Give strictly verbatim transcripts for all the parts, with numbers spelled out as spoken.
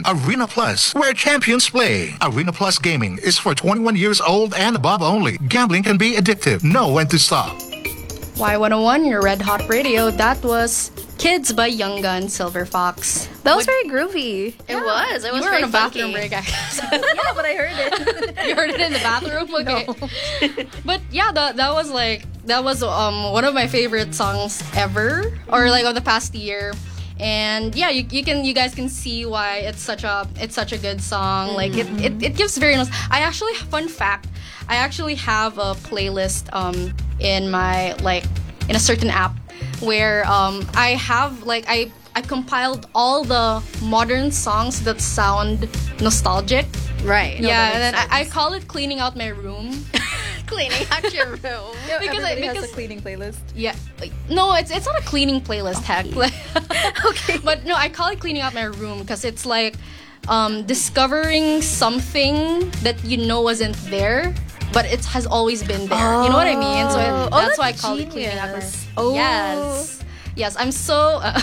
Arena Plus, where champions play. Arena Plus Gaming is for twenty-one years old and above only. Gambling can be addictive. Know when to stop. Y one oh one, your Red Hot Radio. That was Kids by Young Gun, Silver Fox. That was very groovy. It yeah. was. It was you were very in a bathroom funky. break, I guess. Yeah, but I heard it. You heard it in the bathroom? Okay. No. But yeah, that, that was like, that was um one of my favorite songs ever. Or like of the past year. And yeah, you, you can you guys can see why it's such a it's such a good song. Mm-hmm. Like it, it, it gives very nice. I actually fun fact, I actually have a playlist um in my like in a certain app where um I have like I I compiled all the modern songs that sound nostalgic. Right. Yeah, and then I, I call it cleaning out my room. Cleaning out your room. No, because everybody I, because has a cleaning playlist. Yeah, like, no, it's it's not a cleaning playlist, heck. Okay. But no, I call it cleaning out my room because it's like um, discovering something that you know wasn't there, but it has always been there. Oh. You know what I mean? So it, Oh, that's that's why I call it cleaning out my room. genius. Oh. Yes. Yes, I'm so uh,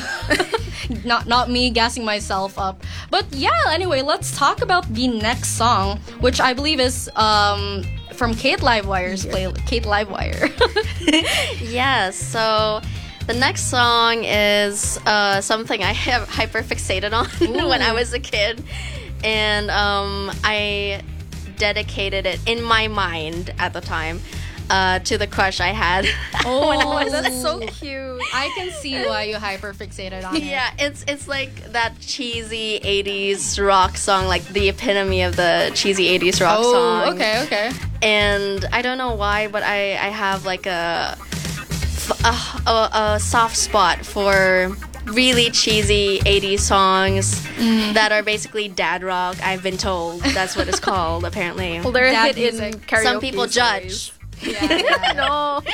not not me gassing myself up, but yeah. Anyway, let's talk about the next song, which I believe is um, from Kate Livewire's play. Kate Livewire. Yes. So the next song is uh, something I have hyperfixated on when I was a kid, and um, I dedicated it in my mind at the time. Uh, to the crush I had. Oh, when I was That's so cute. I can see why you hyperfixated on it. Yeah, it's it's like that cheesy eighties rock song, like the epitome of the cheesy eighties rock Oh, song. okay, okay. And I don't know why, but I, I have like a, a, a, a soft spot for really cheesy eighties songs Mm. that are basically dad rock. I've been told that's what it's called, apparently. Well, they're a That hit in music. karaoke. Some people judge. stories. Yeah, yeah. No.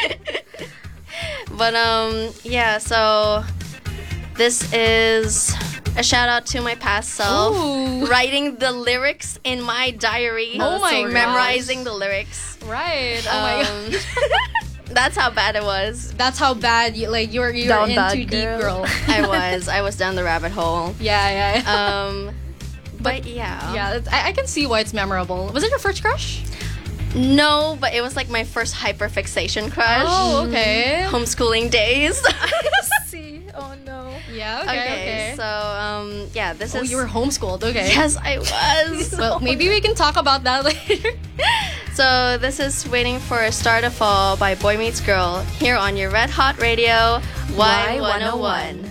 But um yeah, so this is a shout out to my past self, Ooh. writing the lyrics in my diary. Oh my so memorizing gosh. the lyrics. Right. Oh my god. Um, That's how bad it was. That's how bad you like you're you're Down in bad too deep, girl. girl. I was. I was down the rabbit hole. Yeah, yeah. yeah. Um but yeah. yeah, it's, I, I can see why it's memorable. Was it your first crush? No, but it was like my first hyperfixation crush. Oh, okay. Homeschooling days. See? Oh no. Yeah, okay, okay. So um yeah, this Oh, is you were homeschooled, okay. Yes, I was. Well, maybe we can talk about that later. So this is Waiting for a Star to Fall by Boy Meets Girl here on your Red Hot Radio Y one oh one.